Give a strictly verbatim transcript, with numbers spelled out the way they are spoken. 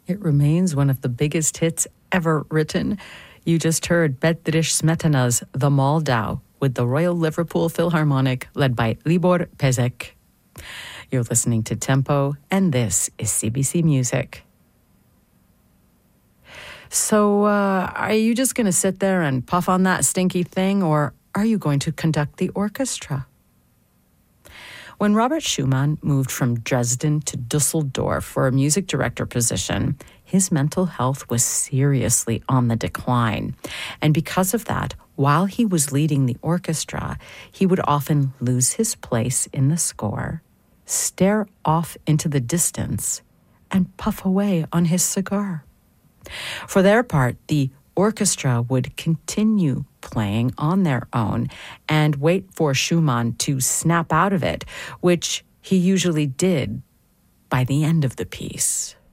It remains one of the biggest hits ever written. You just heard Bedřich Smetana's The Moldau with the Royal Liverpool Philharmonic led by Libor Pezek. You're listening to Tempo, and this is C B C Music. So, uh, are you just going to sit there and puff on that stinky thing, or are you going to conduct the orchestra? When Robert Schumann moved from Dresden to Dusseldorf for a music director position, his mental health was seriously on the decline. And because of that, while he was leading the orchestra, he would often lose his place in the score, stare off into the distance, and puff away on his cigar. For their part, the orchestra would continue playing on their own and wait for Schumann to snap out of it, which he usually did by the end of the piece.